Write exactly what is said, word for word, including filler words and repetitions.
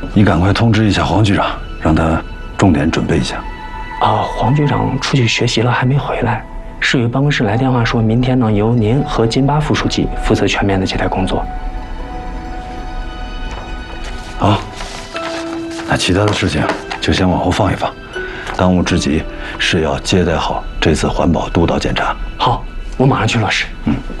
你赶快通知一下黄局长，让他重点准备一下。 啊，黄局长出去学习了，还没回来。市委办公室来电话说，明天呢由您和金巴副书记负责全面的接待工作。 好，那其他的事情就先往后放一放，当务之急是要接待好这次环保督导检查。 好，我马上去落实。嗯。